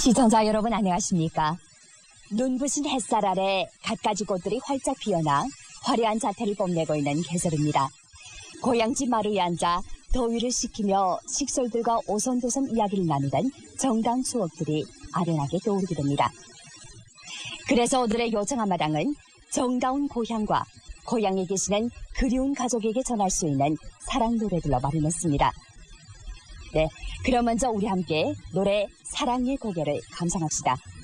시청자 여러분 안녕하십니까? 눈부신 햇살 아래 갖가지 꽃들이 활짝 피어나 화려한 자태를 뽐내고 있는 계절입니다. 고향집 마루에 앉아 더위를 식히며 식솔들과 오손도손 이야기를 나누던 정다운 추억들이 아련하게 떠오르게 됩니다. 그래서 오늘의 요정 한마당은 정다운 고향과 고향에 계시는 그리운 가족에게 전할 수 있는 사랑 노래들로 마련했습니다. 네, 그럼 먼저 우리 함께 노래 사랑의 고개를 감상합시다.